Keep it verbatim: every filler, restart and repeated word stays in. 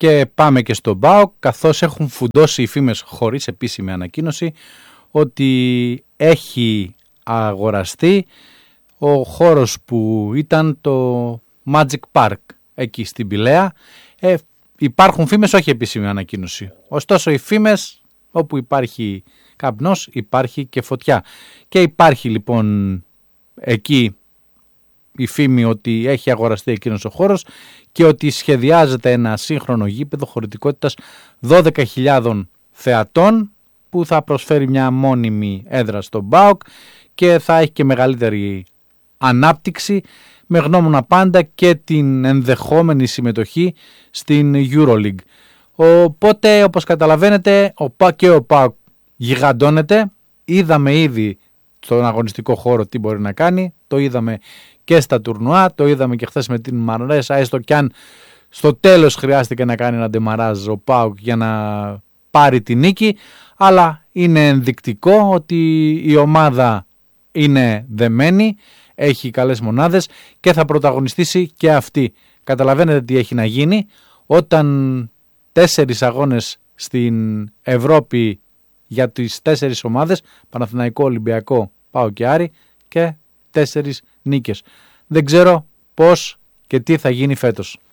Και πάμε και στον ΠΑΟΚ, καθώς έχουν φουντώσει οι φήμες χωρίς επίσημη ανακοίνωση ότι έχει αγοραστεί ο χώρος που ήταν το Magic Park εκεί στην Πηλαία. Ε, υπάρχουν φήμες, όχι επίσημη ανακοίνωση. Ωστόσο οι φήμες, όπου υπάρχει καπνός υπάρχει και φωτιά. Και υπάρχει λοιπόν εκεί η φήμη ότι έχει αγοραστεί εκείνος ο χώρος και ότι σχεδιάζεται ένα σύγχρονο γήπεδο χωρητικότητας δώδεκα χιλιάδων θεατών που θα προσφέρει μια μόνιμη έδρα στον ΠΑΟΚ και θα έχει και μεγαλύτερη ανάπτυξη, με γνώμονα πάντα και την ενδεχόμενη συμμετοχή στην EuroLeague. Οπότε, όπως καταλαβαίνετε, ο ΠΑΟΚ και ο ΠΑΟΚ γιγαντώνεται. Είδαμε ήδη στον αγωνιστικό χώρο τι μπορεί να κάνει, το είδαμε και στα τουρνουά, το είδαμε και χθες με την Μανρέσα, έστω κι αν στο τέλος χρειάστηκε να κάνει ένα ντεμαράζ ο ΠΑΟΚ για να πάρει τη νίκη, αλλά είναι ενδεικτικό ότι η ομάδα είναι δεμένη, έχει καλές μονάδες και θα πρωταγωνιστήσει και αυτή. Καταλαβαίνετε τι έχει να γίνει όταν τέσσερις αγώνες στην Ευρώπη για τις τέσσερις ομάδες, Παναθηναϊκό, Ολυμπιακό, ΠΑΟΚ και Άρη, και τέσσερις νίκες. Δεν ξέρω πώς και τι θα γίνει φέτος.